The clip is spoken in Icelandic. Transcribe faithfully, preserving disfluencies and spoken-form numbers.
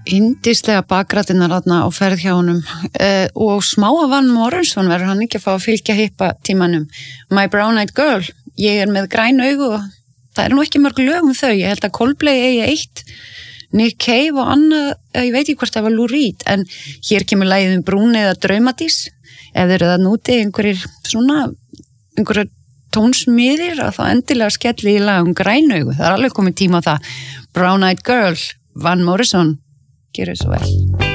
Yndislega bakrætinnar þarna á ferð hjá honum uh, og smáa Van Morrison verður hann ekki að fá að fylgja hippa tímanum. My Brown Eyed Girl, ég er með græn augu og það er nú ekki mörg lög um þau, ég held að Coldplay eigi eitt, Nick Cave og annað, ég veit ekki hvort það var Lou Reed, en hér kemur lagið um Brúni eða Draumadís, ef þeir eru það núti einhverjir svona, einhverjir tónsmiðir að þá endilega skelli í lag um græn augu, það er alveg komið tíma á það. Brown Eyed Girl, Van Morrison, gerir svo vel.